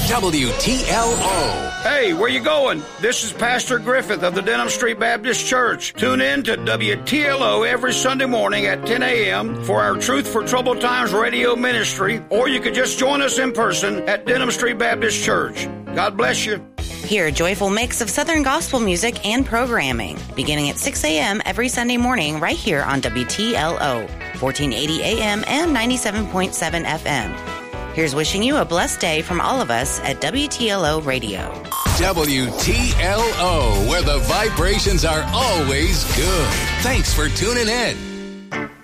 WTLO. Hey, where you going? This is Pastor Griffith of the Denham Street Baptist Church. Tune in to WTLO every Sunday morning at 10 a.m. for our Truth for Troubled Times radio ministry, or you could just join us in person at Denham Street Baptist Church. God bless you. Hear a joyful mix of Southern gospel music and programming, beginning at 6 a.m. every Sunday morning right here on WTLO, 1480 a.m. and 97.7 FM. Here's wishing you a blessed day from all of us at WTLO Radio. WTLO, where the vibrations are always good. Thanks for tuning in.